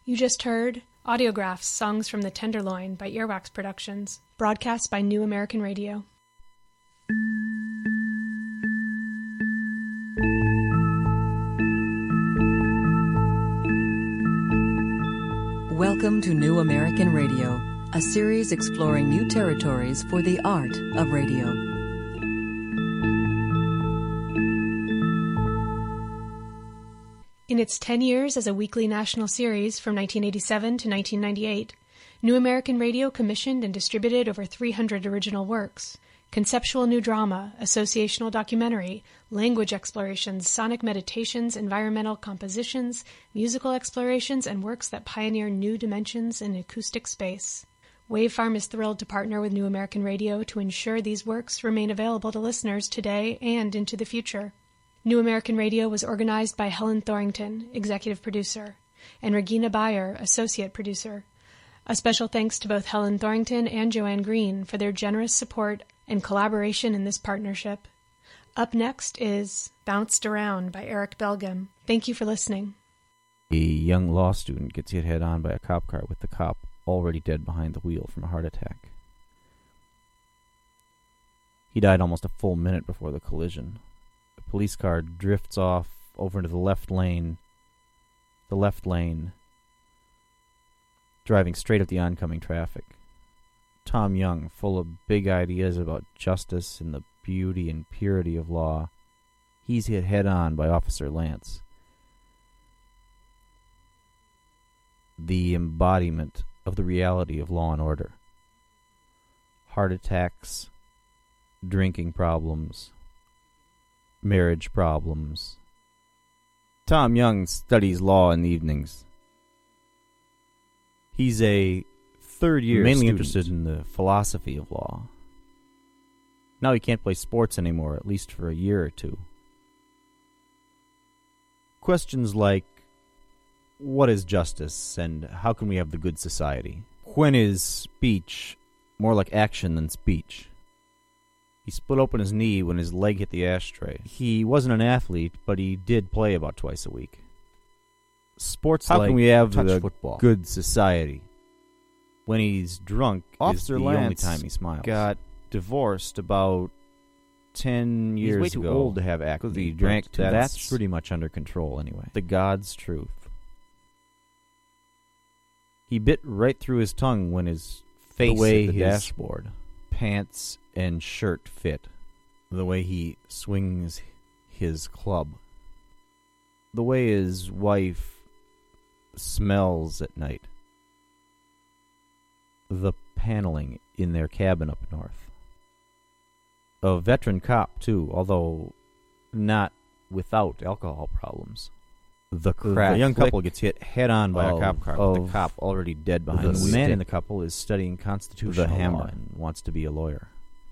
You just heard Audiographs, Songs from the Tenderloin by Earwax Productions, broadcast by New American Radio. Welcome to New American Radio, a series exploring new territories for the art of radio. In its 10 years as a weekly national series from 1987 to 1998, New American Radio commissioned and distributed over 300 original works. Conceptual new drama, associational documentary, language explorations, sonic meditations, environmental compositions, musical explorations, and works that pioneer new dimensions in acoustic space. Wavefarm is thrilled to partner with New American Radio to ensure these works remain available to listeners today and into the future. New American Radio was organized by Helen Thorington, executive producer, and Regina Bayer, associate producer. A special thanks to both Helen Thorington and Joanne Green for their generous support and collaboration in this partnership. Up next is Bounced Around by Eric Belgam. Thank you for listening. A young law student gets hit head-on by a cop car with the cop already dead behind the wheel from a heart attack. He died almost a full minute before the collision. The police car drifts off over into the left lane, driving straight at the oncoming traffic. Tom Young, full of big ideas about justice and the beauty and purity of law, he's hit head-on by Officer Lance. The embodiment of the reality of law and order. Heart attacks, drinking problems, marriage problems. Tom Young studies law in the evenings. He's a third-year mainly student, interested in the philosophy of law. Now he can't play sports anymore, at least for a year or two. Questions like, what is justice, and how can we have the good society? When is speech more like action than speech? He split open his knee when his leg hit the ashtray. He wasn't an athlete, but he did play about twice a week. Sports how like can we have the football? Good society? When he's drunk Officer is the Lance only time he smiles. Got divorced about 10 years ago. He's way too old to have acne. He drank too. That's pretty much under control anyway. The God's truth. He bit right through his tongue when his face hit the dashboard. Pants and shirt fit. The way he swings his club. The way his wife smells at night. The paneling in their cabin up north. A veteran cop, too, although not without alcohol problems. The young couple gets hit head-on by a cop car with the cop already dead behind the wheel. The man in the couple is studying constitutional law and wants to be a lawyer.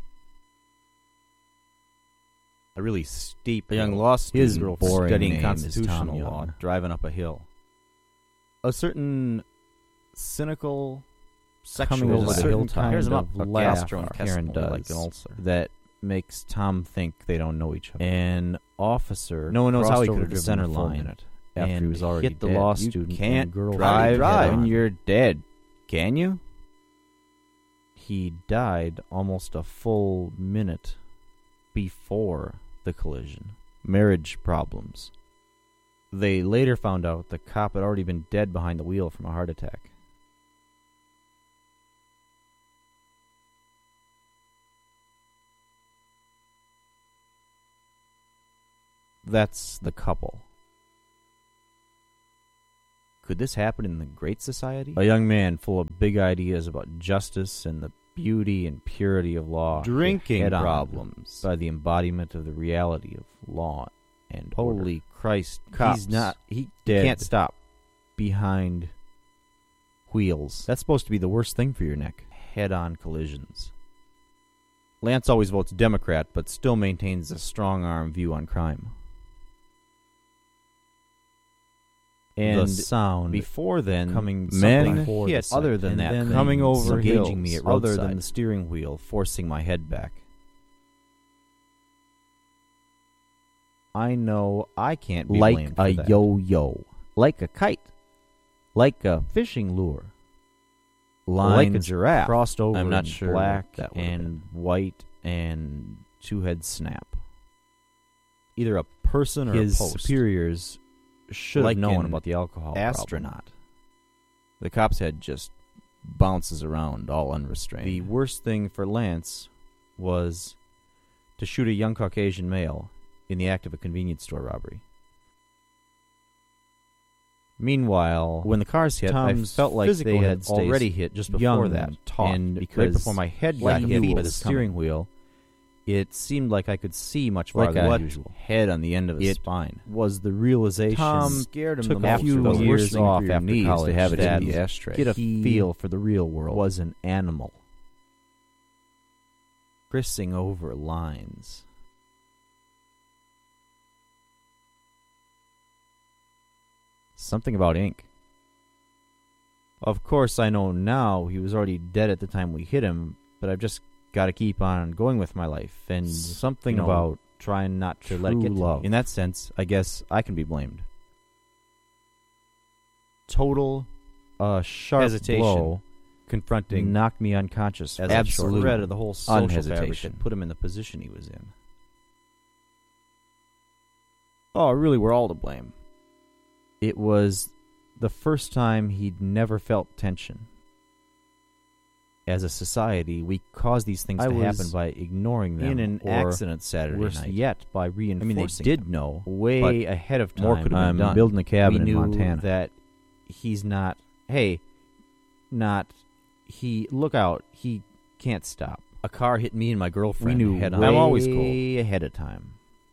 A really steep young law student studying constitutional law, driving up a hill. A certain cynical sexual over the hilltop. Here's a laugh Karen does like an ulcer that makes Tom think they don't know each other. An officer, no one knows how he could have the center line after he was already hit the dead. Law student. You can't drive when you're dead, can you? He died almost a full minute before the collision. Marriage problems. They later found out the cop had already been dead behind the wheel from a heart attack. That's the couple. Could this happen in the Great Society? A young man full of big ideas about justice and the beauty and purity of law. Drinking problems by the embodiment of the reality of law and order. Holy Christ, cops. He can't stop behind wheels. That's supposed to be the worst thing for your neck. Head-on collisions. Lance always votes Democrat, but still maintains a strong-arm view on crime. And the sound before then coming men hit other than that coming over engaging me at other than the steering wheel forcing my head back. I know I can't be blamed for that. Like a yo-yo, like a kite. like a fishing lure. Lines like a giraffe crossed over. I'm not sure black and white and two-head snap. Either a person or his a post. Superiors should have known about the alcohol astronaut. Problem. The cop's head just bounces around, all unrestrained. The worst thing for Lance was to shoot a young Caucasian male in the act of a convenience store robbery. Meanwhile, when the cars hit, I felt like they had already hit just before that. And because right before my head got hit by the steering wheel, it seemed like I could see much farther than usual. Head on the end of the spine. Was the realization Tom scared him took the a few years off after college to have it in the ashtray. Get a feel for the real world. Was an animal. Crissing over lines. Something about ink. Of course, I know now he was already dead at the time we hit him, but I've just got to keep on going with my life, and something about trying not to let it get to me. In that sense, I guess I can be blamed. Total sharp hesitation, blow, confronting, knocked me unconscious. As absolute threat of the whole social fabric that put him in the position he was in. Oh, really, we're all to blame. It was the first time he'd never felt tension. As a society, we cause these things to happen by ignoring them. In an accident Saturday night. Yet, by reinforcing they did know way ahead of time. More could have been done. Building a cabin in Montana. That he's not. Hey, not. He look out. He can't stop. A car hit me and my girlfriend. We knew head on. I'm always way ahead of time.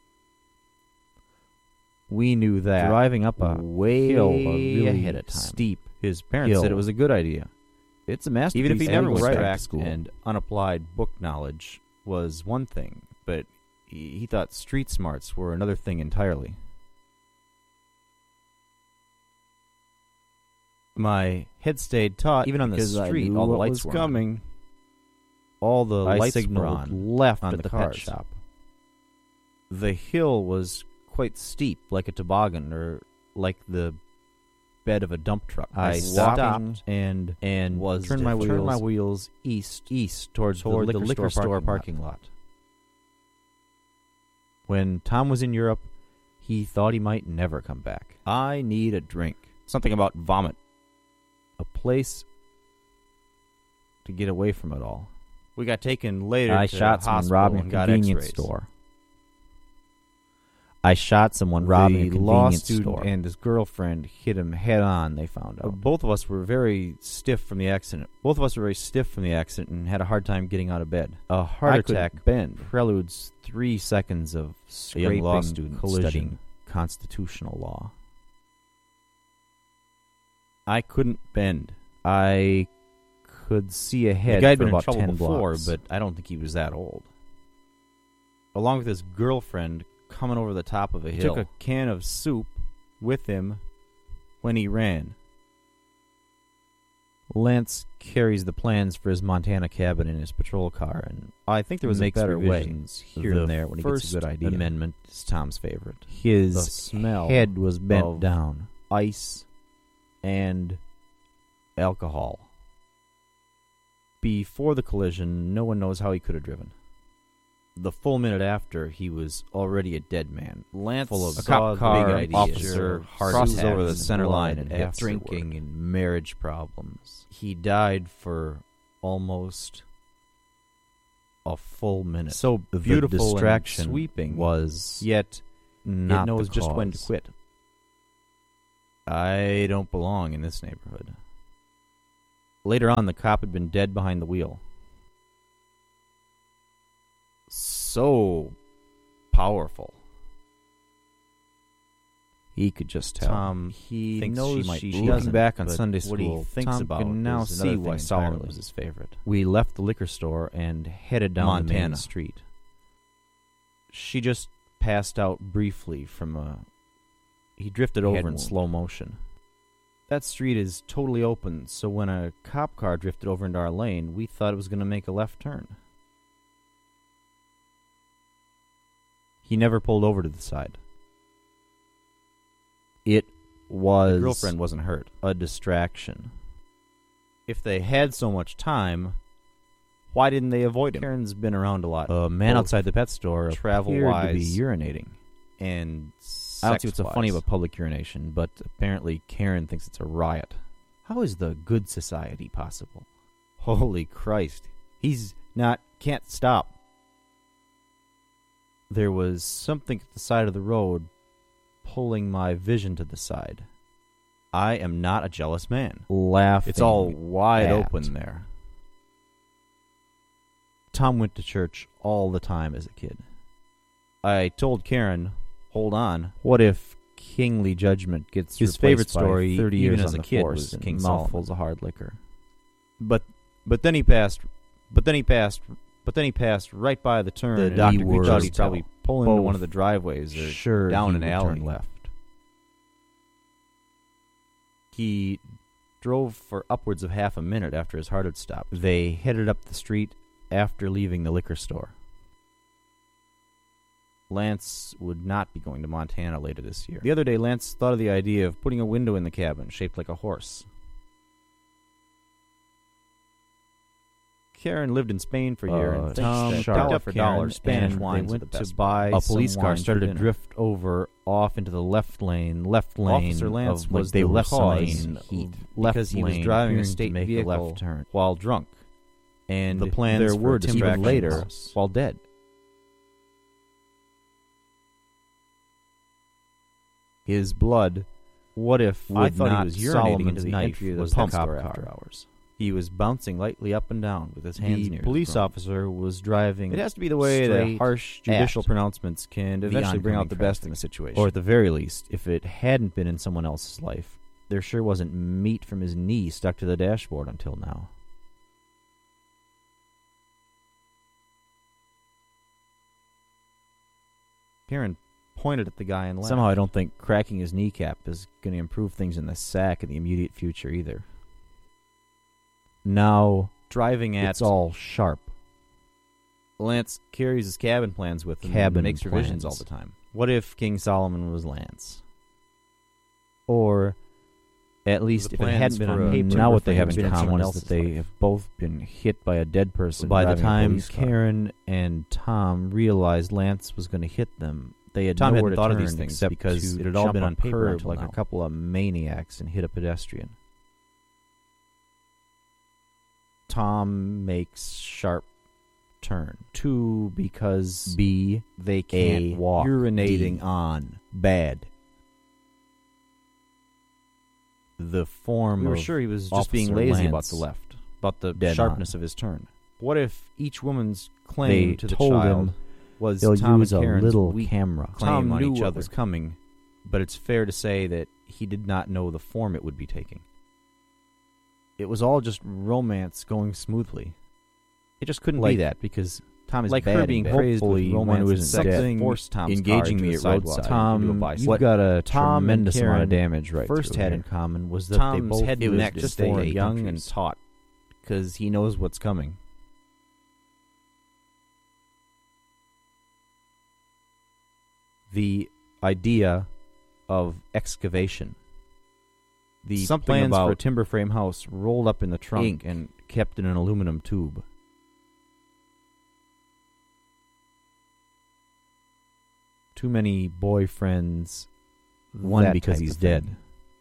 We knew that driving up a hill really ahead of time. Steep. His parents said it was a good idea. It's a masterpiece. Even if he never went back to school. And unapplied book knowledge was one thing, but he thought street smarts were another thing entirely. My head stayed taut even on the street. All the lights were coming. All the lights were on left at the pet shop. The hill was quite steep, like a toboggan, or like the bed of a dump truck. I stopped and turned my wheels east towards the liquor store parking lot. When Tom was in Europe, he thought he might never come back. I need a drink. Something about vomit. A place to get away from it all. We got taken later to the hospital robbing and got convenience store. I shot someone robbing a convenience store. And his girlfriend hit him head on, they found out. Both of us were very stiff from the accident. And had a hard time getting out of bed. A heart attack preludes 3 seconds of scraping, a young law student collision, studying constitutional law. I couldn't bend. I could see ahead for about 10 blocks. But I don't think he was that old. Along with his girlfriend coming over the top of a hill. He took a can of soup with him when he ran. Lance carries the plans for his Montana cabin in his patrol car, and I think there was a better way here and there when he gets a good idea. Amendment is Tom's favorite. His head was bent down. Ice and alcohol. Before the collision, no one knows how he could have driven. The full minute after, he was already a dead man. Lance, full of a cop car officer, crosses over the center line and had drinking and marriage problems. He died for almost a full minute. So beautiful, the distraction and sweeping was, yet not it knows just when to quit. I don't belong in this neighborhood. Later on, the cop had been dead behind the wheel. So powerful. He could just tell. Tom, he knows she doesn't. Back on Sunday school, what he thinks Tom about can now see why Solomon was his favorite. We left the liquor store and headed down Montana. The main street. She just passed out briefly from a... He drifted over in slow motion. That street is totally open, so when a cop car drifted over into our lane, we thought it was going to make a left turn. He never pulled over to the side. It was the girlfriend wasn't hurt. A distraction. If they had so much time, why didn't they avoid him? Karen's been around a lot. A man outside the pet store travel-wise to be urinating. And I don't see what's so funny about public urination, but apparently Karen thinks it's a riot. How is the good society possible? Holy Christ. Can't stop. There was something at the side of the road pulling my vision to the side. I am not a jealous man. Laughing. It's all wide open there. Tom went to church all the time as a kid. I told Karen, hold on, what if kingly judgment gets his favorite story 30 years as a kid was King Solomon. Mouthfuls of hard liquor. But then he passed right by the turn. The doctor thought he'd probably pull into one of the driveways or down an alley. Left. He drove for upwards of half a minute after his heart had stopped. They headed up the street after leaving the liquor store. Lance would not be going to Montana later this year. The other day, Lance thought of the idea of putting a window in the cabin shaped like a horse. Karen lived in Spain for a year, and Tom picked up for $1 Spanish wines. They went to buy a police car, started to drift off into the left lane. Officer Lance was the left lane heat because he was driving a state vehicle left turn while drunk, and the plans were distractions later while dead. His blood. What if I thought he was urinating into the entry of the pump store after hours? He was bouncing lightly up and down with his hands near his police officer was driving. It has to be the way that harsh judicial pronouncements can eventually bring out the best in a situation. Or at the very least, if it hadn't been in someone else's life, there sure wasn't meat from his knee stuck to the dashboard until now. Karen pointed at the guy and laughed. Somehow I don't think cracking his kneecap is going to improve things in the sack in the immediate future either. Now, driving at it's all sharp. Lance carries his cabin plans with him and makes revisions all the time. What if King Solomon was Lance? Or, at least, if it hadn't been on paper, now what they have in common is that they have both been hit by a dead person. By the time Karen and Tom realized Lance was going to hit them, they had nowhere to turn of these things because it had all been on paper like a couple of maniacs and hit a pedestrian. Tom makes sharp turn. 2, because B, they can't walk. Urinating D, on. Bad. The form we were sure he was just being lazy about the left, about the sharpness of his turn. What if each woman's claim to the child was Tom and Karen's little camera claim on each other was coming, but it's fair to say that he did not know the form it would be taking. It was all just romance going smoothly. It just couldn't be that because Tom is like bad her being praised with romance who isn't dead. Forced Tom's engaging me at roadside. Tom, you've got a tremendous amount of damage right first had in common was that Tom's they both had to act just young and taut because he knows what's coming. The idea of excavation. The plans for a timber frame house rolled up in the trunk and kept in an aluminum tube. Too many boyfriends, one because he's dead.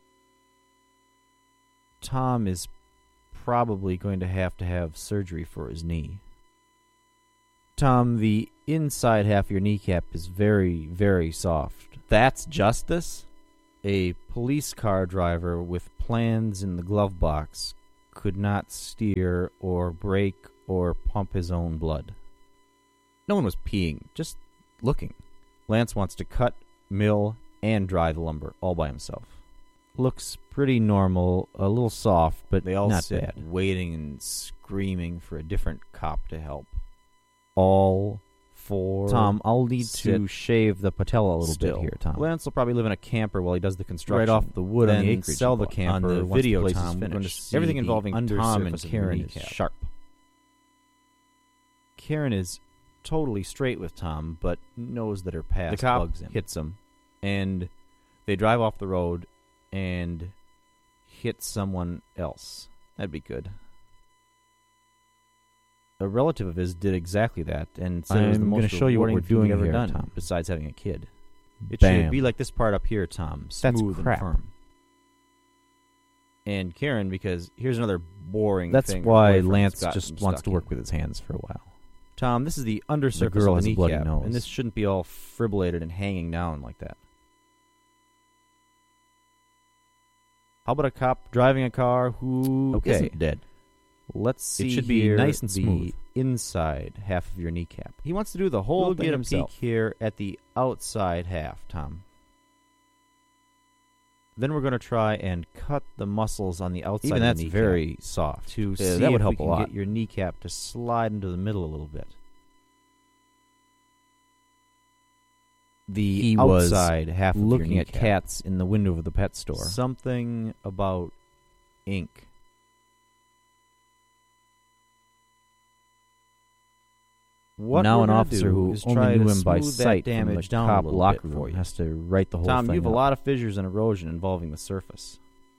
Tom is probably going to have surgery for his knee. Tom, the inside half of your kneecap is very, very soft. That's justice? A police car driver with plans in the glove box could not steer or brake or pump his own blood. No one was peeing, just looking. Lance wants to cut, mill, and dry the lumber all by himself. Looks pretty normal, a little soft, but they all not sit bad. Waiting and screaming for a different cop to help. All for Tom, I'll need to shave the patella a little bit here, Tom. Lance will probably live in a camper while he does the construction. Right off the wood on the acreage. Sell the camper on the video. Tom, everything involving Tom and Karen is sharp. Karen is totally straight with Tom, but knows that her past bugs him. Hits him, and they drive off the road and hit someone else. That'd be good. A relative of his did exactly that, and said it was the most show you what we're doing ever here, done, Tom. besides having a kid. It Bam. should be like this part up here, Tom. That's Smooth crap. and firm. And Karen, because here's another boring That's thing. why her boyfriend's Lance gotten just wants stuck to work in. with his hands for a while. Tom, this is the undersurface girl of has the a bloody kneecap, nose. and this shouldn't be all fibrillated and hanging down like that. How about a cop driving a car who isn't dead? Let's see. It should be here nice and the smooth. inside half of your kneecap. He wants to do the whole thing himself. Peek here at the outside half, Tom. Then we're going to try and cut the muscles on the outside Even of that's the kneecap very soft. to see that would if help we a can lot. get your kneecap to slide into the middle a little bit. The He was outside half of looking your at kneecap. cats in the window of the pet store. Something about ink. What now we're an gonna officer do who is only try knew to him by smooth that sight from the damage down a cop little locker bit for room you. has to write the whole Tom, thing you have a up. lot of fissures and erosion involving the surface.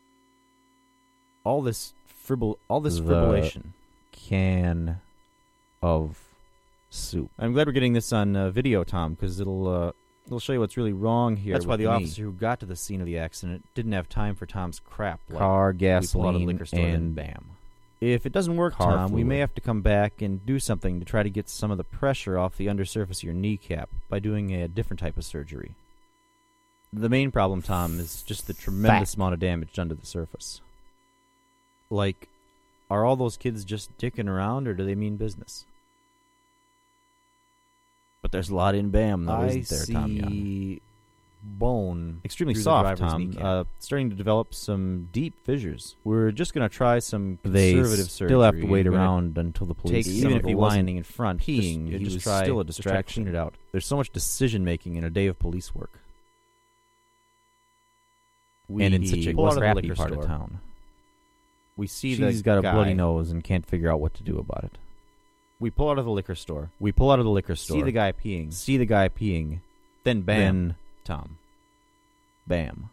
All this fibrillation. Can of soup. I'm glad we're getting this on video, Tom, because it'll show you what's really wrong here. That's why the officer who got to the scene of the accident didn't have time for Tom's crap. Car, We pull out of the gasoline, liquor store and and bam. If it doesn't work, car Tom, we may fluid. have to come back and do something to try to get some of the pressure off the undersurface of your kneecap by doing a different type of surgery. The main problem, Tom, is just the tremendous amount of damage done to the surface. Like, are all those kids just dicking around, or do they mean business? But there's a lot in BAM, though, isn't there, Tom Young? see Bone, extremely through the soft, driver's Tom, kneecap. starting to develop some deep fissures. We're just going to try some They conservative surgery. still have to wait We're gonna around until the police. take Even some if of the he wasn't lining in front, peeing, he just was try, still a just try to clean distraction. it out. There's so much decision making in a day of police work. and in such a pull out of the crappy liquor part store. of town. We see She's got a bloody nose and can't figure out what to do about it. We pull out of the liquor store. See the guy peeing. Then bam, Then Tom. bam.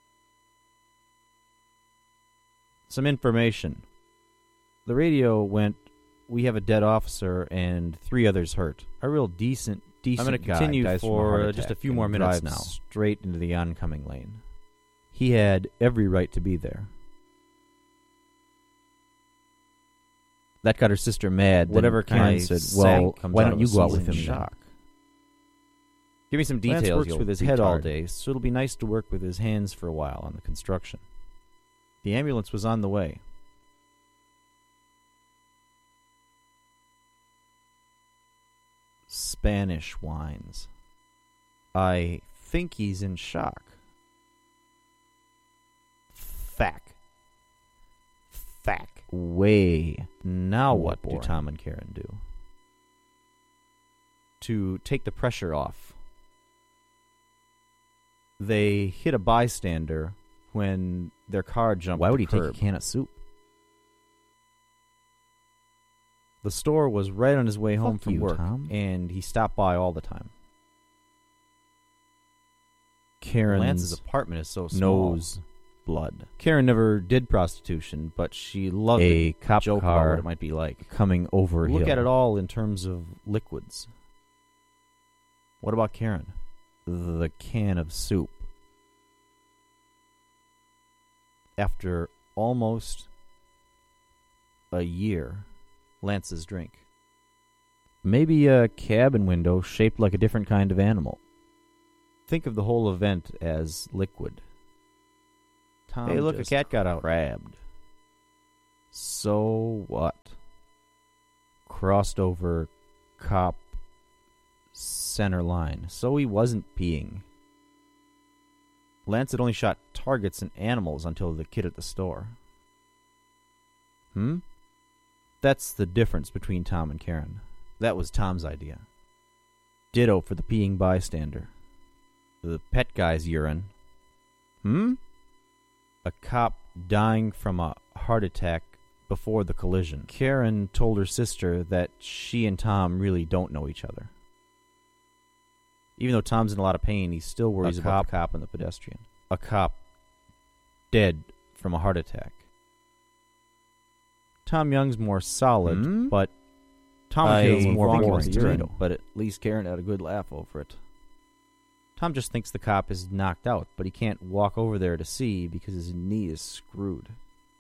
Some information. The radio went, "We have a dead officer and 3 others hurt." A real decent I'm going to guy continue dies from a heart for attack just a few and more minutes drives now. straight into the oncoming lane. He had every right to be there. That got her sister mad. Whatever Then Karen I said, sack well, comes why out don't of you a go out with seasoned him then? shock. Give me some Lance details. works Works you with his head all retard. day, so it'll be nice to work with his hands for a while on the construction. The ambulance was on the way. Spanish wines. I think he's in shock. Fack. Way. Now More what do boring. Tom and Karen do? To take the pressure off, they hit a bystander when their car jumped Why would the he take a curb. can of soup? The store was right on his way home Fuck from you, work, Tom. and he stopped by all the time. Karen's Lance's apartment is so small. nose blood. Karen never did prostitution, but she loved A to cop joke about car what it might be like. coming over a Look hill. at it all in terms of liquids. What about Karen? The can of soup. After almost a year, Lance's drink. Maybe a cabin window shaped like a different kind of animal. Think of the whole event as liquid. Tom Hey, look, a just cat got out. Crabbed. So what? Crossed over cop center line. So he wasn't peeing. Lance had only shot targets and animals until the kid at the store. That's the difference between Tom and Karen. That was Tom's idea. Ditto for the peeing bystander. The pet guy's urine. A cop dying from a heart attack before the collision. Karen told her sister that she and Tom really don't know each other. Even though Tom's in a lot of pain, he still worries about the cop and the pedestrian. A cop dead from a heart attack. Tom Young's more solid, but Tom feels more boring, but at least Karen had a good laugh over it. Tom just thinks the cop is knocked out, but he can't walk over there to see because his knee is screwed.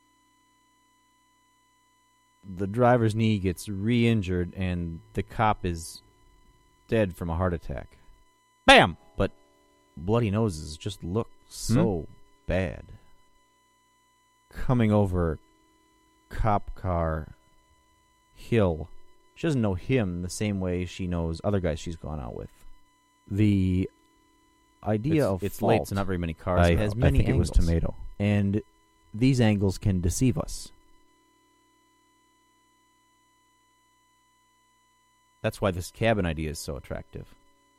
The driver's knee gets re-injured, and the cop is dead from a heart attack. Bam! But bloody noses just look so bad. Coming over cop car hill. She doesn't know him the same way she knows other guys she's gone out with. The idea of it's fault, late, so not very many cars. It has many angles. It was Tomato. And these angles can deceive us. That's why this cabin idea is so attractive.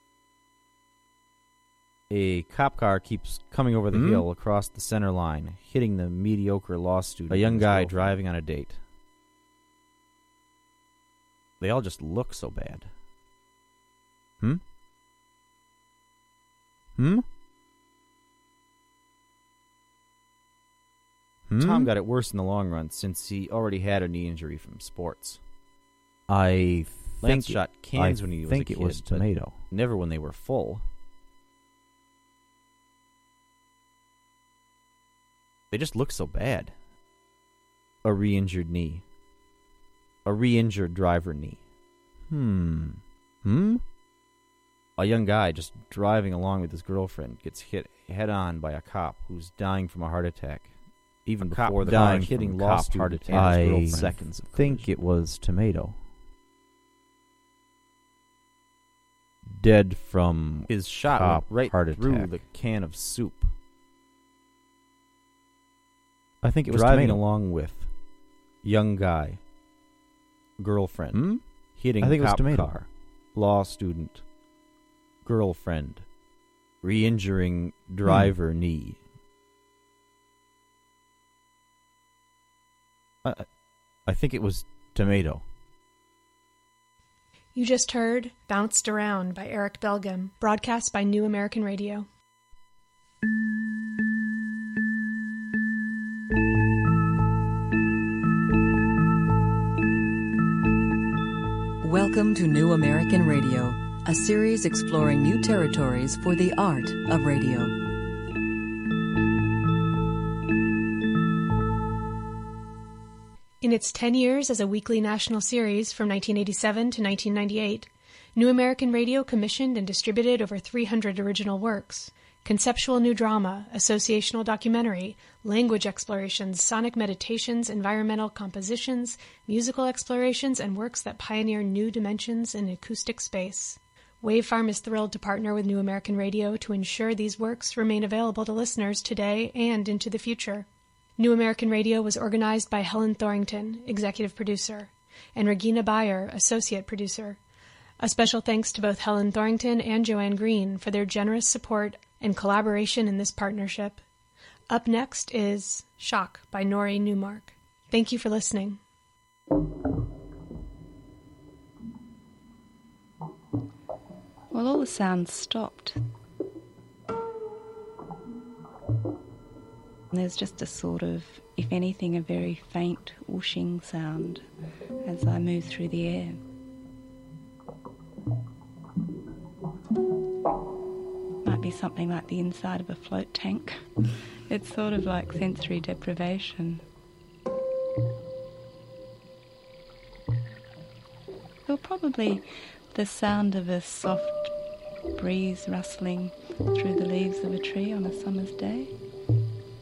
A cop car keeps coming over the hill across the center line, hitting the mediocre law student. A young guy driving on a date. They all just look so bad. Tom got it worse in the long run since he already had a knee injury from sports. Lance shot cans when he was a kid. I think it was Tomato. Never when they were full. They just look so bad. A re-injured knee. A re-injured driver knee. A young guy just driving along with his girlfriend gets hit head-on by a cop who's dying from a heart attack. Even before the car hitting law student heart attack. I think it was Tomato. Dead from his shot right through the can of soup. I think it was driving Tomato. Along with young guy, girlfriend, hitting I think cop it was Tomato. car, law student, girlfriend, re-injuring driver knee. I think it was Tomato. You just heard Bounced Around by Eric Belgam, broadcast by New American Radio. Welcome to New American Radio, a series exploring new territories for the art of radio. In its 10 years as a weekly national series from 1987 to 1998, New American Radio commissioned and distributed over 300 original works. Conceptual new drama, associational documentary, language explorations, sonic meditations, environmental compositions, musical explorations, and works that pioneer new dimensions in acoustic space. Wavefarm is thrilled to partner with New American Radio to ensure these works remain available to listeners today and into the future. New American Radio was organized by Helen Thorington, executive producer, and Regina Bayer, associate producer. A special thanks to both Helen Thorington and Joanne Green for their generous support and collaboration in this partnership. Up next is Shock by Nori Newmark. Thank you for listening. Well, all the sounds stopped. There's just a sort of, if anything, a very faint whooshing sound as I move through the air. Might be something like the inside of a float tank. It's sort of like sensory deprivation. Or probably the sound of a soft breeze rustling through the leaves of a tree on a summer's day.